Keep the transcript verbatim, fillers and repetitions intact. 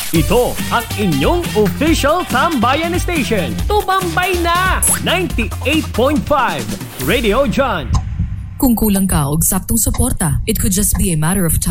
Ito ang inyong official Tambayan Station. Tumambay na! ninety-eight point five Radio John. Kung kulang ka og saktong suporta, it could just be a matter of time.